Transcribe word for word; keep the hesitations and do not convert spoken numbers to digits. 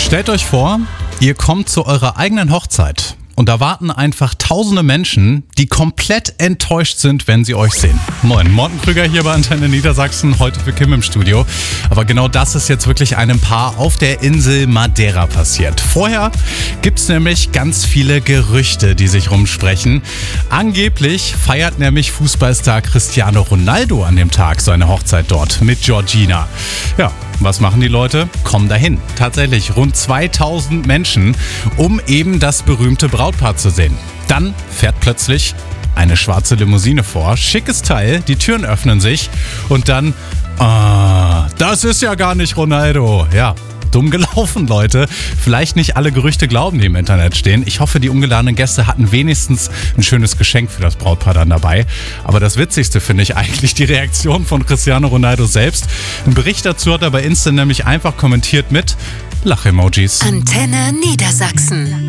Stellt euch vor, ihr kommt zu eurer eigenen Hochzeit und da warten einfach tausende Menschen, die komplett enttäuscht sind, wenn sie euch sehen. Moin, Morten Krüger hier bei Antenne Niedersachsen, heute für Kim im Studio. Aber genau das ist jetzt wirklich einem Paar auf der Insel Madeira passiert. Vorher gibt's nämlich ganz viele Gerüchte, die sich rumsprechen. Angeblich feiert nämlich Fußballstar Cristiano Ronaldo an dem Tag seine Hochzeit dort mit Georgina. Ja, was machen die Leute? Kommen dahin. Tatsächlich rund zweitausend Menschen, um eben das berühmte Brautpaar zu sehen. Dann fährt plötzlich eine schwarze Limousine vor. Schickes Teil, die Türen öffnen sich und dann, ah, das ist ja gar nicht Ronaldo. Ja, dumm gelaufen, Leute. Vielleicht nicht alle Gerüchte glauben, die im Internet stehen. Ich hoffe, die ungeladenen Gäste hatten wenigstens ein schönes Geschenk für das Brautpaar dann dabei. Aber das Witzigste finde ich eigentlich die Reaktion von Cristiano Ronaldo selbst. Ein Bericht dazu hat er bei Insta nämlich einfach kommentiert mit Lach-Emojis. Antenne Niedersachsen.